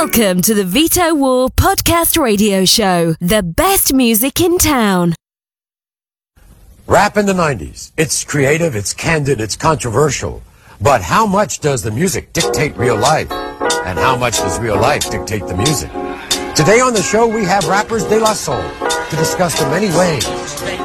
Welcome to the Veto War Podcast Radio Show, the best music in town. Rap in the 90s. It's creative, it's candid, it's controversial. But how much does the music dictate real life? And how much does real life dictate the music? Today on the show, we have rappers De La Soul to discuss the many ways